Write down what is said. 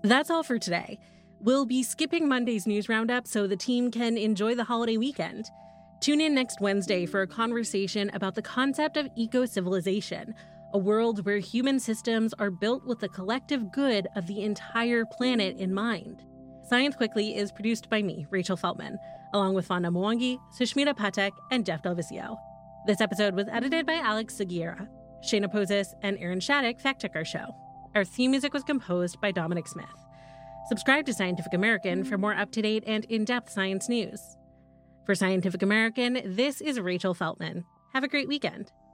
That's all for today. We'll be skipping Monday's news roundup so the team can enjoy the holiday weekend. Tune in next Wednesday for a conversation about the concept of eco-civilization, a world where human systems are built with the collective good of the entire planet in mind. Science Quickly is produced by me, Rachel Feltman, along with Fonda Mwangi, Sushmita Patek, and Jeff Del Vicio. This episode was edited by Alex Seguiera. Shayna Pozis and Aaron Shattuck fact-check our show. Our theme music was composed by Dominic Smith. Subscribe to Scientific American for more up-to-date and in-depth science news. For Scientific American, this is Rachel Feltman. Have a great weekend.